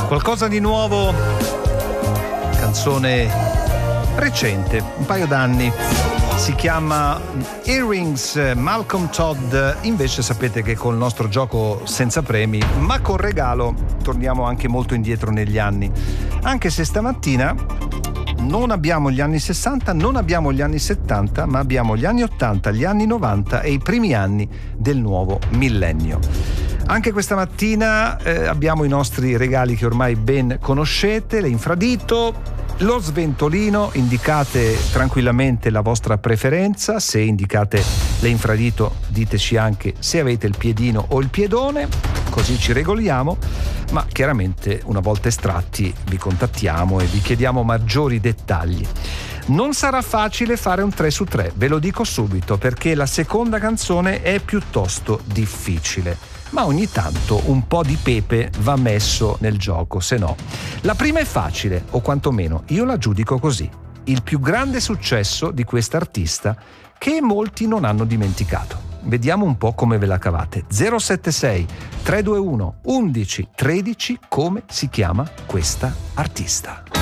Qualcosa di nuovo, canzone recente, un paio d'anni, si chiama Earrings. Malcolm Todd. Invece sapete che col nostro gioco senza premi ma con regalo torniamo anche molto indietro negli anni, anche se stamattina non abbiamo gli anni 60, non abbiamo gli anni 70, ma abbiamo gli anni 80, gli anni 90 e i primi anni del nuovo millennio. Anche questa mattina abbiamo i nostri regali che ormai ben conoscete, le infradito, lo sventolino. Indicate tranquillamente la vostra preferenza. Se indicate le infradito, diteci anche se avete il piedino o il piedone, così ci regoliamo. Ma chiaramente una volta estratti vi contattiamo e vi chiediamo maggiori dettagli. Non sarà facile fare un 3 su 3, ve lo dico subito, perché la seconda canzone è piuttosto difficile. Ma ogni tanto un po' di pepe va messo nel gioco, se no. La prima è facile, o quantomeno io la giudico così. Il più grande successo di quest'artista che molti non hanno dimenticato. Vediamo un po' come ve la cavate. 076 321 11 13, come si chiama questa artista?